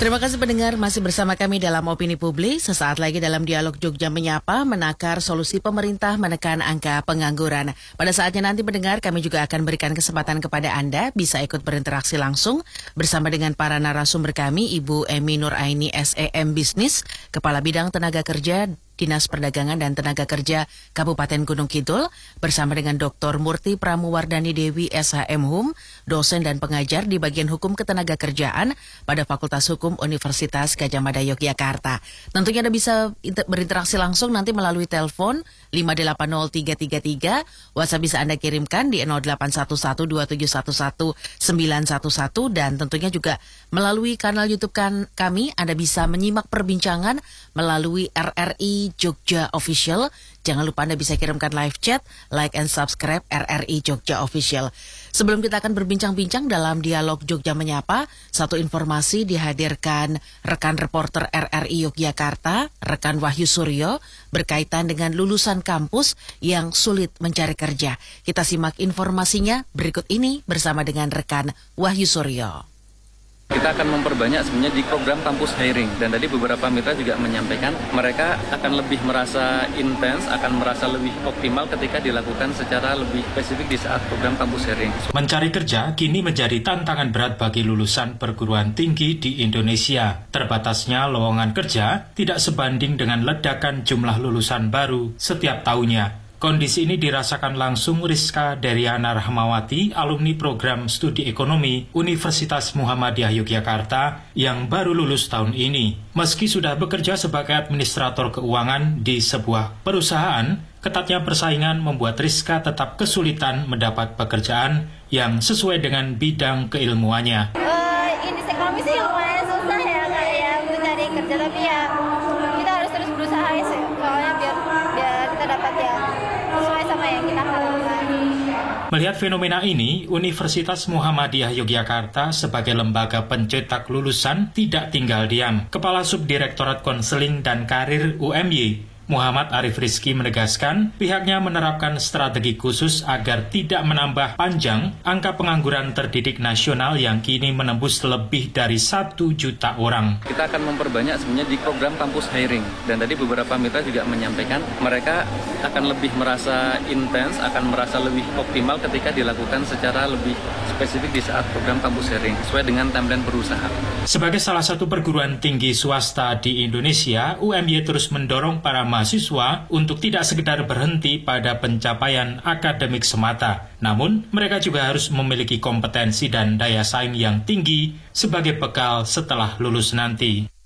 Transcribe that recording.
Terima kasih pendengar, masih bersama kami dalam Opini Publik. Sesaat lagi dalam Dialog Jogja Menyapa, menakar solusi pemerintah menekan angka pengangguran. Pada saatnya nanti pendengar, kami juga akan berikan kesempatan kepada Anda bisa ikut berinteraksi langsung bersama dengan para narasumber kami, Ibu Emi Nuraini SEM Bisnis, Kepala Bidang Tenaga Kerja Dinas Perdagangan dan Tenaga Kerja Kabupaten Gunung Kidul, bersama dengan Dr. Murti Pramuwardani Dewi SHM HUM, dosen dan pengajar di bagian Hukum Ketenaga Kerjaan pada Fakultas Hukum Universitas Gadjah Mada Yogyakarta. Tentunya Anda bisa berinteraksi langsung nanti melalui telepon 580-333, WhatsApp bisa Anda kirimkan di 081127119111 dan tentunya juga melalui kanal YouTube kami Anda bisa menyimak perbincangan melalui RRI Jogja Official. Jangan lupa Anda bisa kirimkan live chat, like and subscribe RRI Jogja Official. Sebelum kita akan berbincang-bincang dalam Dialog Jogja Menyapa, satu informasi dihadirkan rekan reporter RRI Yogyakarta, rekan Wahyu Suryo, berkaitan dengan lulusan kampus yang sulit mencari kerja. Kita simak informasinya berikut ini bersama dengan rekan Wahyu Suryo. Kita akan memperbanyak sebenarnya di program kampus hiring, dan tadi beberapa mitra juga menyampaikan mereka akan lebih merasa intens, akan merasa lebih optimal ketika dilakukan secara lebih spesifik di saat program kampus hiring. Mencari kerja kini menjadi tantangan berat bagi lulusan perguruan tinggi di Indonesia. Terbatasnya lowongan kerja tidak sebanding dengan ledakan jumlah lulusan baru setiap tahunnya. Kondisi ini dirasakan langsung Rizka Deryana Rahmawati, alumni program studi ekonomi Universitas Muhammadiyah Yogyakarta yang baru lulus tahun ini. Meski sudah bekerja sebagai administrator keuangan di sebuah perusahaan, ketatnya persaingan membuat Rizka tetap kesulitan mendapat pekerjaan yang sesuai dengan bidang keilmuannya. Industri ekonomi sih lumayan susah ya, kayak untuk cari kerja, tapi ya kita harus terus berusaha ya, soalnya biar kita dapat ya sesuai sama yang kita harapkan. Melihat fenomena ini, Universitas Muhammadiyah Yogyakarta sebagai lembaga pencetak lulusan tidak tinggal diam. Kepala Subdirektorat Konseling dan Karir UMY, Muhammad Arif Rizki menegaskan pihaknya menerapkan strategi khusus agar tidak menambah panjang angka pengangguran terdidik nasional yang kini menembus lebih dari 1 juta orang. Kita akan memperbanyak sebenarnya di program kampus hiring, dan tadi beberapa mitra juga menyampaikan mereka akan lebih merasa intens, akan merasa lebih optimal ketika dilakukan secara lebih spesifik di saat program kampus hiring sesuai dengan timeline perusahaan. Sebagai salah satu perguruan tinggi swasta di Indonesia, UMY terus mendorong para mahasiswa untuk tidak sekedar berhenti pada pencapaian akademik semata. Namun, mereka juga harus memiliki kompetensi dan daya saing yang tinggi sebagai bekal setelah lulus nanti.